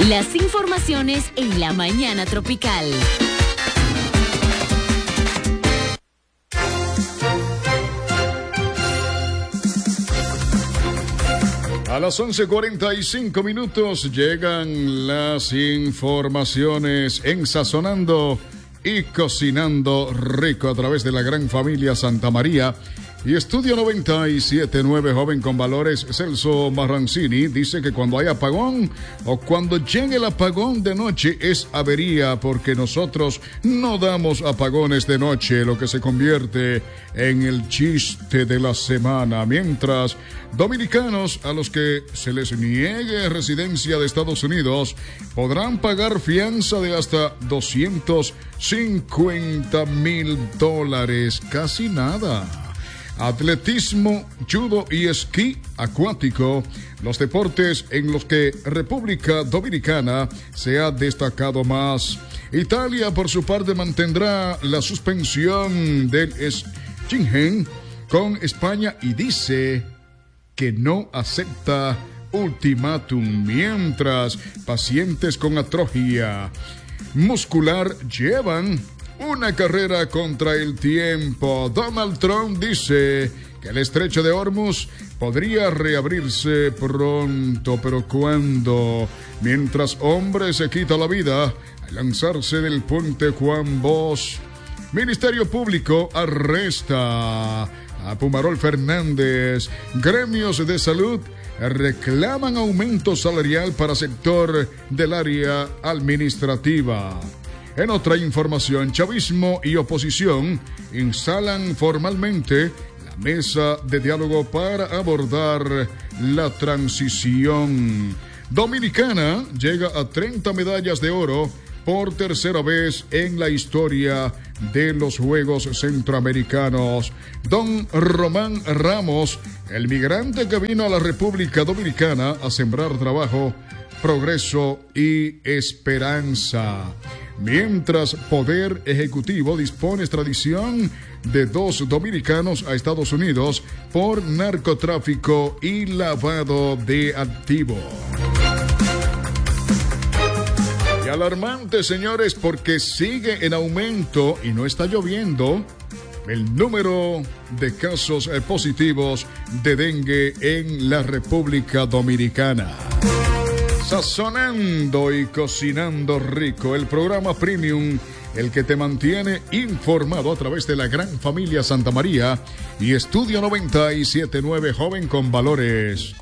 Las informaciones en la mañana tropical. A las 11:45 minutos llegan las informaciones en Sazonando y Cocinando Rico a través de la gran familia Santa María. Y Estudio 97.9, joven con valores, Celso Marrancini, dice que cuando hay apagón o cuando llegue el apagón de noche es avería, porque nosotros no damos apagones de noche, lo que se convierte en el chiste de la semana. Mientras dominicanos a los que se les niegue residencia de Estados Unidos podrán pagar fianza de hasta $250,000, casi nada. Atletismo, judo y esquí acuático, los deportes en los que República Dominicana se ha destacado más. Italia, por su parte, mantendrá la suspensión del Schengen con España y dice que no acepta ultimátum, mientras pacientes con atrofia muscular llevan una carrera contra el tiempo. Donald Trump dice que el estrecho de Hormuz podría reabrirse pronto, pero ¿cuándo? Mientras hombre se quita la vida al lanzarse del puente Juan Bosch. Ministerio Público arresta a Pumarol Fernández. Gremios de salud reclaman aumento salarial para sector del área administrativa. En otra información, chavismo y oposición instalan formalmente la mesa de diálogo para abordar la transición. Dominicana llega a 30 medallas de oro por tercera vez en la historia de los Juegos Centroamericanos. Don Román Ramos, el migrante que vino a la República Dominicana a sembrar trabajo, progreso y esperanza. Mientras Poder Ejecutivo dispone extradición de 2 dominicanos a Estados Unidos por narcotráfico y lavado de activos. Y alarmante, señores, porque sigue en aumento y no está lloviendo el número de casos positivos de dengue en la República Dominicana. Sazonando y Cocinando Rico, el programa premium, el que te mantiene informado a través de la gran familia Santa María y Estudio 97.9, joven con valores.